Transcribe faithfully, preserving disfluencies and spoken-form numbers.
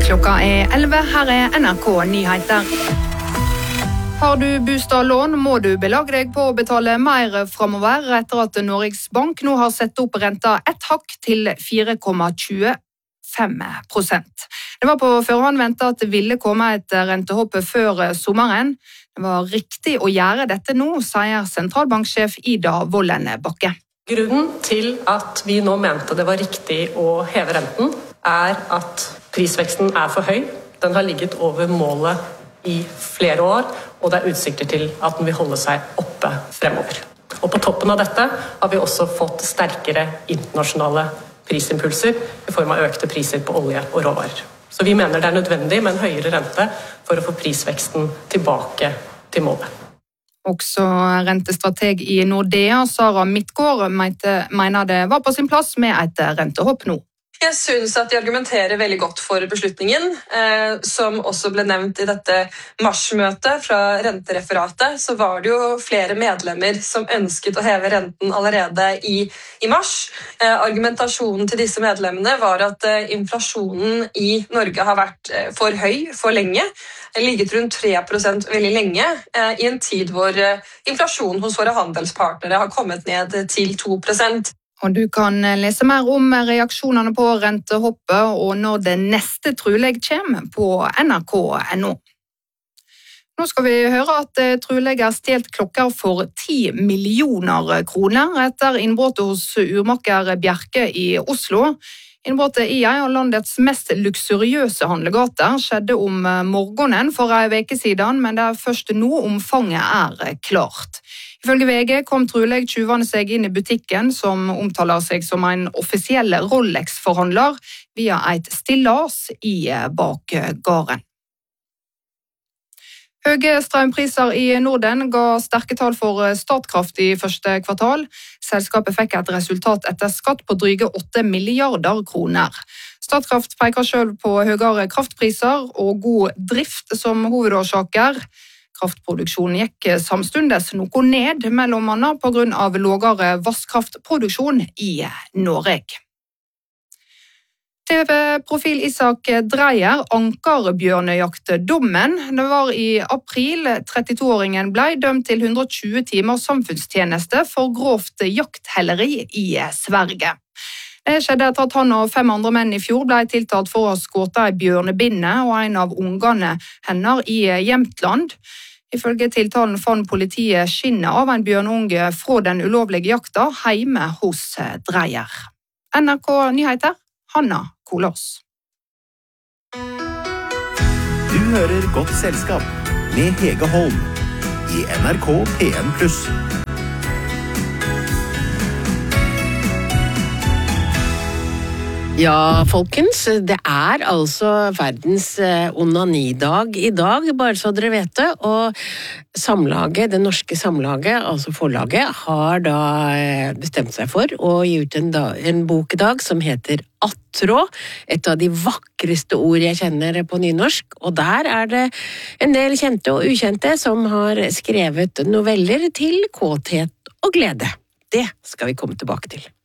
Klokka er elleve, her er N R K Nyheter. Har du bostadlån, må du belage deg på å betale mer fremover etter at Norges Bank nå har sett opp renta ett hakk til fire komma tjuefem prosent. Det var på forhånd ventet at det ville komme et rentehopp før sommeren. Det var riktig å gjøre dette nå, sier sentralbanksjef Ida Wolden Bakke. Grunnen til at vi nå mente det var riktig å heve renten, er at prisveksten er for høy. Den har ligget over målet i flere år, og det er utsikter til at den vil holde seg oppe fremover. Og på toppen av dette har vi også fått sterkere internasjonale prisimpulser i form av økte priser på olje og råvarer. Så vi mener det er nødvendig med en høyere rente for å få prisveksten tilbake til målet. Også rentestrateg i Nordea, Sara Midtgaard, mener det var på sin plass med et rentehopp nå. Jeg synes at de argumenterer veldig godt for beslutningen, eh, som også ble nevnt i dette marsmøtet fra rentereferatet. Så var det jo flere medlemmer som ønsket å heve renten allerede i, i mars. Eh, argumentasjonen til disse medlemmene var at eh, inflasjonen i Norge har vært eh, for høy for lenge. Ligget rundt tre prosent veldig lenge, eh, i en tid hvor eh, inflasjonen hos våre handelspartnere har kommet ned til to prosent. Og du kan lese mer om reaksjonene på rentehoppet og når det neste trolig kommer på N R K punktum N O. Nå skal vi høre at det trolig er stjelt klokker for ti millioner kroner etter innbruddet hos urmaker Bjerke i Oslo. Innbruddet i en av landets mest luksuriøse handlegater skjedde om morgenen for en uke siden, men det er først nå omfanget er klart. Ifølge V G kom trolig tjuvene seg inn i butikken, som omtaler seg som en offisiell Rolex-forhandler, via et stillas i bakgården. Høye strømpriser i Norden ga sterke tall for Statkraft i første kvartal. Selskapet fikk et resultat etter skatt på dryge åtte milliarder kroner. Statkraft peker selv på høyere kraftpriser og god drift som hovedårsaker. Kraftproduksjonen gikk samstundes noe ned, mellom annet på grunn av lavere vasskraftproduksjon i Norge. T V-profil Isak Dreyer anker bjørnejaktdommen. Det var i april trettito-åringen ble dømt til hundre og tjue timer samfunnstjeneste for grovt jakthelleri i Sverige. Det skjedde etter at han og fem andre menn i fjor ble tiltalt for å ha skutt ei bjørnebinne og en av ungene hennes i Jämtland. Ifølge tiltalen fant politiet skinnet av en bjørnunge fra den ulovlige jakta hjemme hos Dreyer. N R K Nyheter, Hanna Kolås. Du hører Godt selskap med Hege Holm i N R K P en pluss. Ja, folkens, det er altså verdens onanidag i dag, bare så dere vet det, og samlaget, det norske samlaget, altså forlaget, har da bestemt seg for å gi ut en, da, en bok i dag som heter Attråd, et av de vakreste ord jeg kjenner på nynorsk, og der er det en del kjente og ukjente som har skrevet noveller til kåthet og glede. Det skal vi komme tilbake til.